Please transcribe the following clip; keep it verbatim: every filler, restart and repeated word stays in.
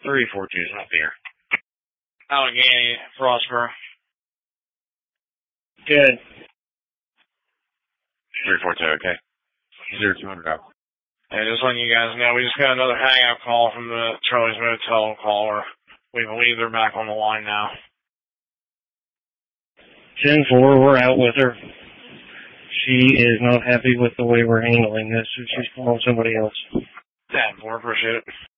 three four two is not there. Allegheny, Frostboro. Good. three four two, okay. zero two hundred out. And just letting you guys know, we just got another hang-up call from the Charlie's Motel caller. We believe they're back on the line now. ten four, we're out with her. She is not happy with the way we're handling this, so she's calling somebody else. ten four, appreciate it.